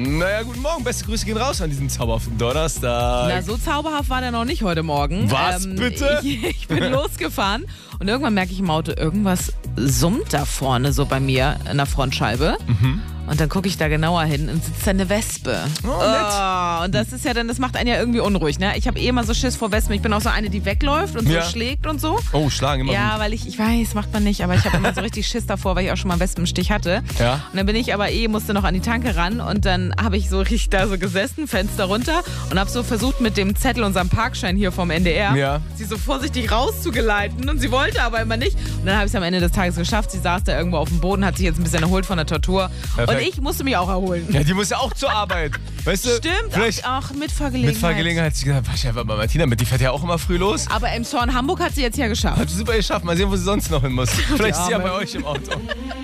Naja, guten Morgen. Beste Grüße gehen raus an diesem zauberhaften Donnerstag. Na, so zauberhaft war der noch nicht heute Morgen. Was, bitte? Ich bin losgefahren und irgendwann merke ich im Auto, irgendwas summt da vorne so bei mir in der Frontscheibe. Und dann gucke ich da genauer hin und sitzt da eine Wespe. nett. Und das ist ja dann, das macht einen ja irgendwie unruhig, ne? Ich habe immer so Schiss vor Wespen. Ich bin auch so eine, die wegläuft und so Ja. schlägt und so. Oh, schlagen immer Ja, gut. weil ich weiß, macht man nicht, aber ich habe immer so richtig Schiss davor, weil ich auch schon mal einen Wespenstich hatte. Ja. Und dann bin ich aber musste noch an die Tanke ran und dann habe ich so richtig da so gesessen, Fenster runter und habe so versucht mit dem Zettel, unserem Parkschein hier vom NDR, Ja. sie so vorsichtig rauszugeleiten und sie wollte aber immer nicht. Und dann habe ich es am Ende des Tages geschafft. Sie saß da irgendwo auf dem Boden, hat sich jetzt ein bisschen erholt von der Tortur. Perfekt. Und ich musste mich auch erholen. Ja, die muss ja auch zur Arbeit. Weißt du? Stimmt, Vielleicht auch mit Fahrgelegenheit. mit Fahrgelegenheit hat sie gesagt, war ich einfach bei Martina mit. Die fährt ja auch immer früh los. Aber Emshorn Hamburg hat sie jetzt ja geschafft. Hat sie super geschafft. Mal sehen, wo sie sonst noch hin muss. Vielleicht ist sie ja Arme. bei euch im Auto.